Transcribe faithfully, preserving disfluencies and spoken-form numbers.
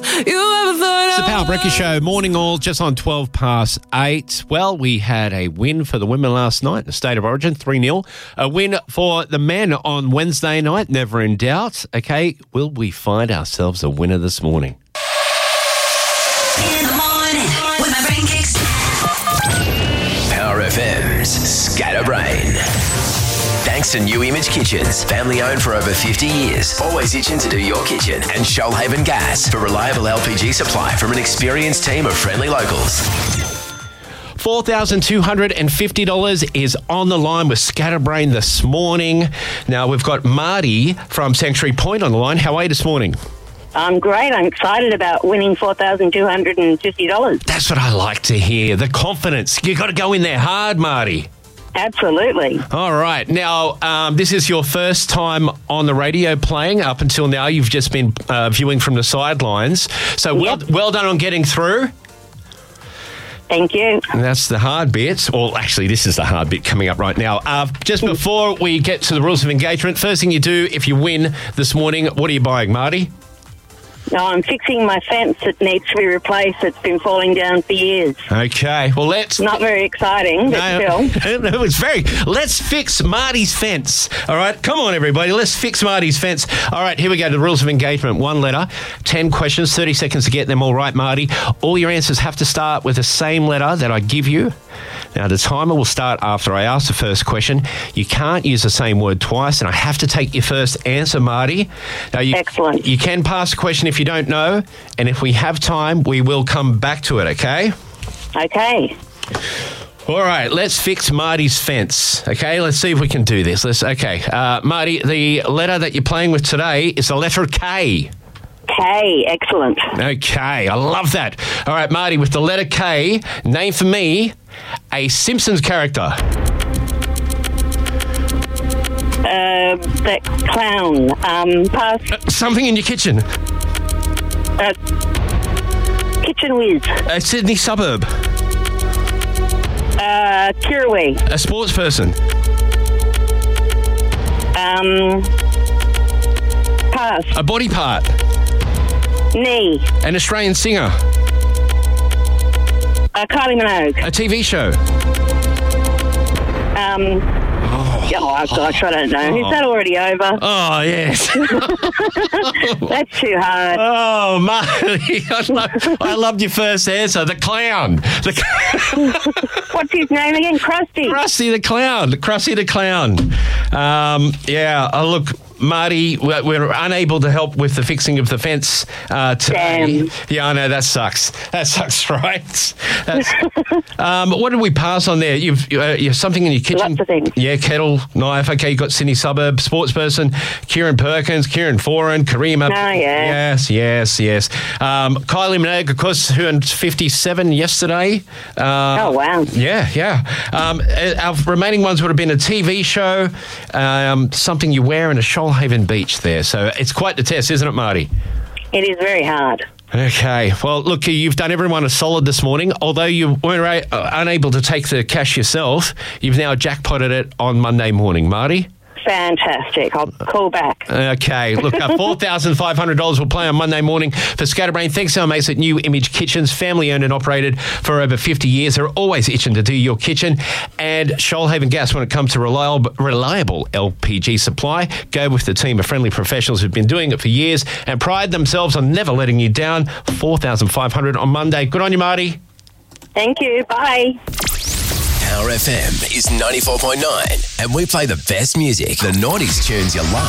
It's the Power Breakfast Show. Morning all, just on twelve past eight. Well, we had a win for the women last night in the State of Origin, three nil. A win for the men on Wednesday night, never in doubt. Okay, will we find ourselves a winner this morning? In the morning, when my brain kicks. Power F M's Scatterbrain. Thanks to New Image Kitchens, family owned for over fifty years. Always itching to do your kitchen. And Shoalhaven Gas for reliable L P G supply from an experienced team of friendly locals. four thousand two hundred fifty dollars is on the line with Scatterbrain this morning. Now, we've got Marty from Sanctuary Point on the line. How are you this morning? I'm great. I'm excited about winning four thousand two hundred fifty dollars. That's what I like to hear. The confidence. You've got to go in there hard, Marty. Absolutely. All right. Now, um, this is your first time on the radio playing. Up until now, you've just been uh, viewing from the sidelines. So well, Yep. well done on getting through. Thank you. And that's the hard bit. Well, actually, this is the hard bit coming up right now. Uh, just before we get to the rules of engagement, first thing you do if you win this morning, what are you buying, Marty? No, I'm fixing my fence that needs to be replaced. It's been falling down for years. Okay. Well, let's... Not very exciting, but No, still. no, it's very... Let's fix Marty's fence. All right? Come on, everybody. Let's fix Marty's fence. All right, here we go. The rules of engagement. One letter, ten questions, thirty seconds to get them all right, Marty. All your answers have to start with the same letter that I give you. Now, the timer will start after I ask the first question. You can't use the same word twice, and I have to take your first answer, Marty. Now, you, Excellent. You can pass a question if you don't know, and if we have time, we will come back to it, okay? Okay. All right, let's fix Marty's fence. Okay, let's see if we can do this. Let's. Okay, uh, Marty, the letter that you're playing with today is the letter K. K. Excellent. Okay, I love that. All right, Marty, with the letter K, name for me a Simpsons character. Uh, that clown. Um, pass. Uh, something in your kitchen. Uh, kitchen whiz. A Sydney suburb. Uh, Kirrawee. A sports person. Um, pass. A body part. Knee. An Australian singer. Uh, Kylie Minogue. A T V show. Um, oh, gosh, I don't know. Is that already over? Oh, yes. That's too hard. Oh, Marty, I, love, I loved your first answer. The clown. The What's his name again? Krusty. Krusty the Clown. Krusty the Clown. Um, yeah, oh, look, Marty, we're, we're unable to help with the fixing of the fence uh, today. Damn. Yeah, I know, that sucks. That sucks, right? That's, um, what did we pass on there? You've uh, you have something in your kitchen? Lots of things. Yeah, kettle, knife. Okay, you've got Sydney suburb, sports person, Kieran Perkins, Kieran Foran, Karima. Oh, yeah. Yes, yes, yes. Um, Kylie Minogue, of course, who earned fifty-seven yesterday. Uh, Oh, wow. Yeah, yeah. Um, our remaining ones would have been a T V show, um, something you wear in a Shoalhaven beach there. So it's quite the test, isn't it, Marty? It is very hard. Okay. Well, look, you've done everyone a solid this morning. Although you weren't uh, unable to take the cash yourself, you've now jackpotted it on Monday morning, Marty. Fantastic. I'll call back. Okay. Look, uh, four thousand five hundred dollars will play on Monday morning for Scatterbrain. Thanks to our mates at New Image Kitchens, family owned and operated for over fifty years. They're always itching to do your kitchen. And Shoalhaven Gas, when it comes to reliable, reliable L P G supply, go with the team of friendly professionals who've been doing it for years and pride themselves on never letting you down. four thousand five hundred dollars on Monday. Good on you, Marty. Thank you. Bye. Power F M is ninety-four point nine, and we play the best music, the noughties tunes you love.